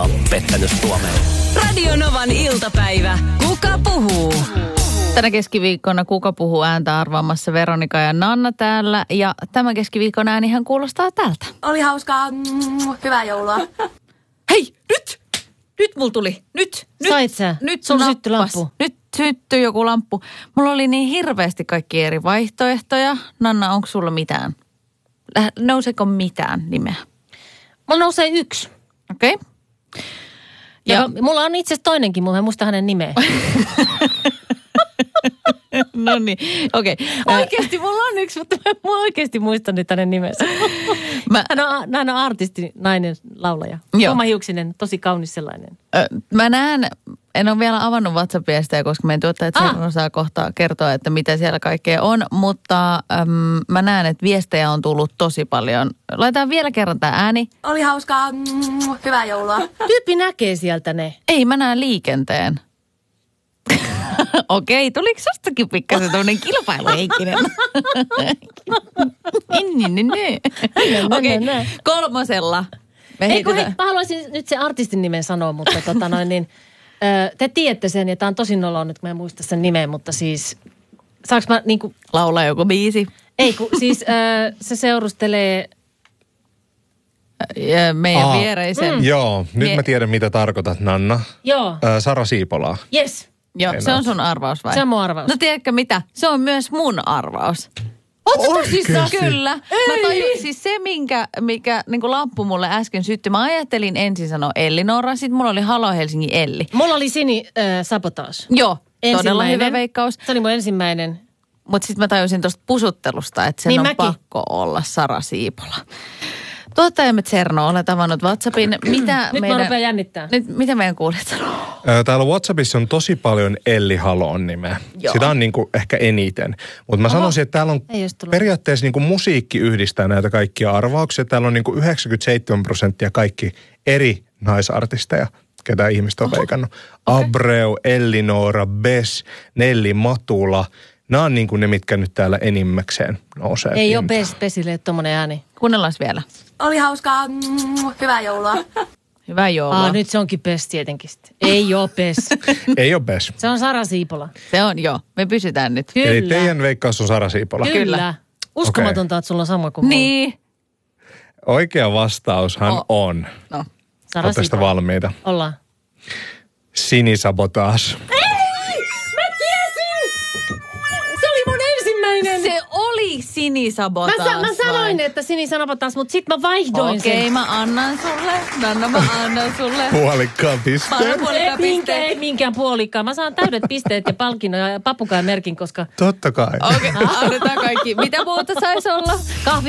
on pettänyt Suomeen. Radio Novan iltapäivä. Kuka puhuu? Tänä keskiviikkona Kuka puhuu ääntä arvaamassa Veronika ja Nanna täällä. Ja tämä keskiviikon äänihän kuulostaa tältä. Oli hauskaa. Hyvää joulua. Hei, nyt! Nyt mulla tuli. Nyt. Sait sä? Nyt sulla syttyi lamppu. Nyt syttyi joku lamppu. Mulla oli niin hirveästi kaikki eri vaihtoehtoja. Nanna, onko sulla mitään? Nouseeko mitään nimeä? Mulla nousee yksi. Okei. Okay. Ja mulla on itse asiassa toinenkin, mutta en muista hänen nimeä. No niin, okei. Okay. Oikeasti mulla on yksi, mutta mä en oikeasti muista nyt hänen nimensä. Hän on artisti, nainen, laulaja. Tuomahiuksinen, tosi kaunis sellainen. Mä näen, en ole vielä avannut WhatsApp-viestejä, koska meidän tuottajat osaa kohta kertoa, että mitä siellä kaikkea on. Mutta mä näen, että viestejä on tullut tosi paljon. Laitetaan vielä kerran tää ääni. Oli hauskaa. Hyvää joulua. Tyyppi näkee sieltä ne. Ei, mä näen liikenteen. Okei, tuliko sustakin pikkasen tämmöinen kilpailuhenkinen? Okei, kolmosella. Mä haluaisin nyt se artistin nimen sanoa, mutta te tiedätte sen, ja tää on tosi noloa nyt, kun mä en muista sen nimeä, mutta siis, saanko mä niinku... Laulaa joku biisi? Ei, kun siis se seurustelee... Meidän viereisen. Joo, nyt mä tiedän, mitä tarkoitat, Nanna. Joo. Sara Siipolaa. Yes. Joo, se on sun arvaus vai? Se on mun arvaus. No tiedätkö mitä? Se on myös mun arvaus. Ootko tosissaan? Kyllä. Mä tajuin siis se, mikä niin kuin lamppu mulle äsken syttyi. Mä ajattelin ensin sanoa Ellinora, sitten mulla oli Halo Helsingin Elli. Mulla oli Sini Sabotage. Joo, todella hyvä veikkaus. Se oli mun ensimmäinen. Mutta sitten mä tajusin tuosta pusuttelusta, että sen niin on mäkin. pakko olla Sara Siipola. Tuottajamme Tserno, olet avannut WhatsAppin. Nyt mä rupean jännittää. Mitä meidän kuulijat sanoo? Täällä WhatsAppissa on tosi paljon Elli Haloon nimeä. Joo. Sitä on niinku ehkä eniten. Mutta mä sanoisin, että täällä on periaatteessa niinku musiikki yhdistää näitä kaikkia arvauksia. Täällä on niinku 97% kaikki eri naisartisteja, ketä ihmiset on veikannut. Abreu, Ellinora, Bess, Nelli Matula. Nämä on niinku ne, mitkä nyt täällä enimmäkseen nousee. Ei ole Bessille tommonen ääni. Kuunnellaan vielä. Oli hauskaa. Hyvää joulua. Hyvää joulua. Nyt se onkin Bess tietenkin. Ei ole Bess. Ei ole Bess. Se on Sara Siipola. Se on, joo. Me pysytään nyt. Kyllä. Eli teidän veikkaus on Sara Siipola. Kyllä. Uskomatonta, että sulla on sama kuin niin. Oikea vastaushan on. No. Sara Oletteko sitä valmiita? Ollaan. Sini Sabotage. Se oli mun ensimmäinen. Se oli Sini Sabotage. Mä sanoin, että Sini Sabotage, mutta sit mä vaihdoin sen. Okei, mä annan sulle. Mä annan sulle. Puolikkaan pisteen. Ei minkään puolikkaan. Mä saan täydet pisteet ja palkinnon ja papukain merkin, koska... Totta kai. Okei, annetaan kaikki. Mitä muuta saisi olla? Kahvi.